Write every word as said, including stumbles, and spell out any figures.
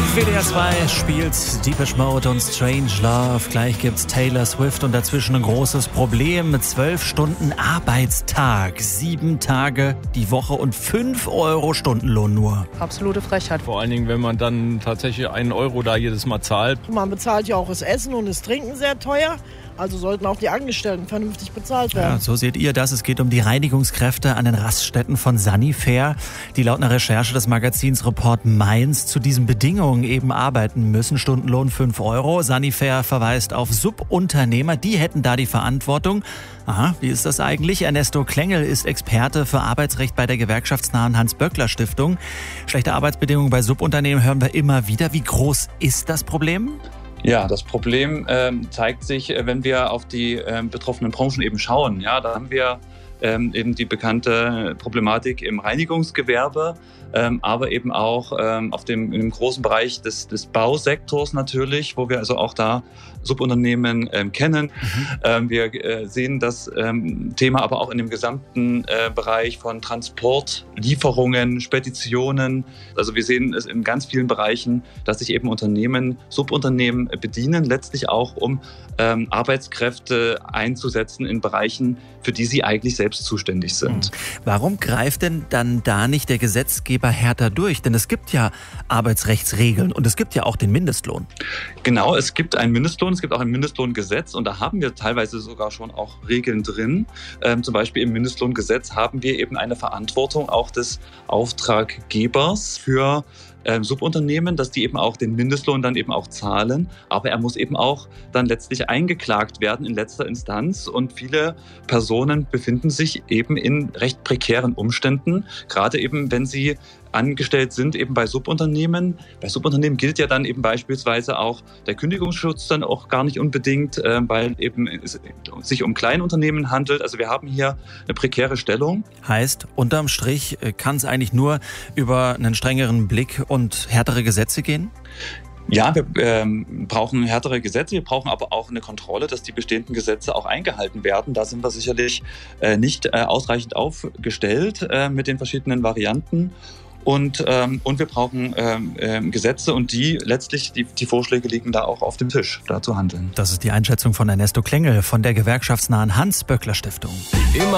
W D R zwei spielt Depeche Mode und Strange Love. Gleich gibt's Taylor Swift und dazwischen ein großes Problem mit zwölf Stunden Arbeitstag. Sieben Tage die Woche und fünf Euro Stundenlohn nur. Absolute Frechheit. Vor allen Dingen, wenn man dann tatsächlich einen Euro da jedes Mal zahlt. Man bezahlt ja auch das Essen und das Trinken sehr teuer. Also sollten auch die Angestellten vernünftig bezahlt werden. Ja, so seht ihr das. Es geht um die Reinigungskräfte an den Raststätten von Sanifair, die laut einer Recherche des Magazins Report Mainz zu diesen Bedingungen eben arbeiten müssen. Stundenlohn fünf Euro. Sanifair verweist auf Subunternehmer, die hätten da die Verantwortung. Aha, wie ist das eigentlich? Ernesto Klengel ist Experte für Arbeitsrecht bei der gewerkschaftsnahen Hans-Böckler-Stiftung. Schlechte Arbeitsbedingungen bei Subunternehmen hören wir immer wieder. Wie groß ist das Problem? Ja, das Problem ähm, zeigt sich, wenn wir auf die ähm, betroffenen Branchen eben schauen. Ja, da haben wir ähm, eben die bekannte Problematik im Reinigungsgewerbe, ähm, aber eben auch ähm, auf dem, in dem großen Bereich des, des Bausektors natürlich, wo wir also auch da Subunternehmen ähm, kennen. Mhm. Ähm, wir äh, sehen das ähm, Thema aber auch in dem gesamten äh, Bereich von Transport, Lieferungen, Speditionen. Also wir sehen es in ganz vielen Bereichen, dass sich eben Unternehmen, Subunternehmen bedienen, letztlich auch um ähm, Arbeitskräfte einzusetzen in Bereichen, für die sie eigentlich selbst zuständig sind. Warum greift denn dann da nicht der Gesetzgeber härter durch? Denn es gibt ja Arbeitsrechtsregeln und es gibt ja auch den Mindestlohn. Genau, es gibt einen Mindestlohn, es gibt auch ein Mindestlohngesetz und da haben wir teilweise sogar schon auch Regeln drin. Ähm, zum Beispiel im Mindestlohngesetz haben wir eben eine Verantwortung auch des Auftraggebers für Ähm, Subunternehmen, dass die eben auch den Mindestlohn dann eben auch zahlen. Aber er muss eben auch dann letztlich eingeklagt werden in letzter Instanz. Und viele Personen befinden sich eben in recht prekären Umständen, gerade eben, wenn sie angestellt sind eben bei Subunternehmen. Bei Subunternehmen gilt ja dann eben beispielsweise auch der Kündigungsschutz dann auch gar nicht unbedingt, äh, weil eben es sich um Kleinunternehmen handelt. Also wir haben hier eine prekäre Stellung. Heißt, unterm Strich kann es eigentlich nur über einen strengeren Blick und härtere Gesetze gehen? Ja, wir ähm, brauchen härtere Gesetze, wir brauchen aber auch eine Kontrolle, dass die bestehenden Gesetze auch eingehalten werden. Da sind wir sicherlich äh, nicht äh, ausreichend aufgestellt äh, mit den verschiedenen Varianten. Und, ähm, und wir brauchen ähm, ähm, Gesetze und die letztlich, die, die Vorschläge liegen da auch auf dem Tisch, da zu handeln. Das ist die Einschätzung von Ernesto Klengel von der gewerkschaftsnahen Hans-Böckler-Stiftung. Immer